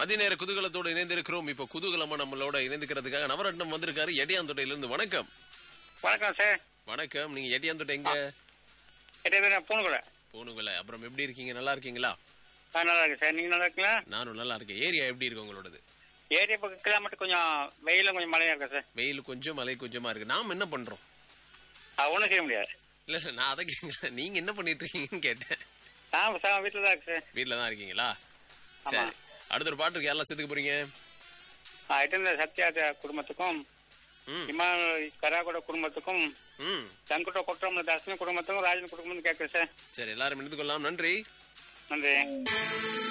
மதிய நேர குதூகலத்தோடு இணைந்திருக்கிறோம். இப்ப குதூகலமா நம்மளோட இணைந்துக்கிறதுக்காக நவரட்னம் வந்திருக்காரு எட்டியாந்தோட்டையில இருந்து. வணக்கம். வணக்கம் சார். வணக்கம். நீங்க எட்டியாந்தோட்டை எங்க? பூணுகுலை. அப்புறம் எப்படி இருக்கீங்க? நல்லா இருக்கீங்களா? நல்லா இருக்கு சார். நீங்க நல்லா இருக்கீங்களா? நானும் நல்லா இருக்கேன். ஏரியா எப்படி இருக்கு உங்களோடது? ஏரியா பக்கம் கிளைமேட் கொஞ்சம் வெயிலும் கொஞ்சம் மழையா இருக்கு சார். வெயில் கொஞ்சம் மழை கொஞ்சமா இருக்கு. நாம என்ன பண்றோம்? ஒன்றும் செய்ய முடியாது. இல்ல சார், நான் அதை கேட்கிறேன். நீங்க என்ன பண்ணிட்டு இருக்கீங்கன்னு கேட்டேன். வீட்டுல தான் இருக்கு சார். வீட்டுல தான் இருக்கீங்களா? சரி, அடுத்த ஒரு பாட்டுக்கு யாரெல்லாம் சேர்த்துக்க போறீங்க? சத்யா குடும்பத்துக்கும், இமான் கராகோட குடும்பத்துக்கும், சங்குட்ட கொட்டரமல தாசன் குடும்பத்துக்கும், ராஜன் குடும்பத்துக்கும் கேட்குறேன் சார். சரி, எல்லாரும் எடுத்துக்கொள்ளலாம். நன்றி. நன்றி.